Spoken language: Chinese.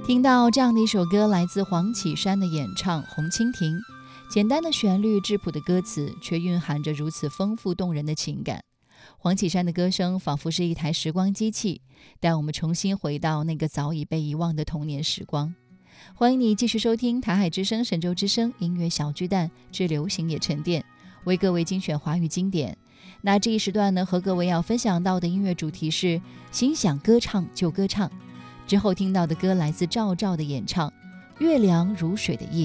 听到这样的一首歌，来自黄绮珊的演唱《红蜻蜓》，简单的旋律，质朴的歌词，却蕴含着如此丰富动人的情感。黄绮珊的歌声仿佛是一台时光机器，带我们重新回到那个早已被遗忘的童年时光。欢迎你继续收听台海之声、神州之声音乐小巨蛋之流行也沉淀，为各位精选华语经典。那这一时段呢，和各位要分享到的音乐主题是心想歌唱就歌唱。之后听到的歌来自赵照的演唱《月亮如水的夜》。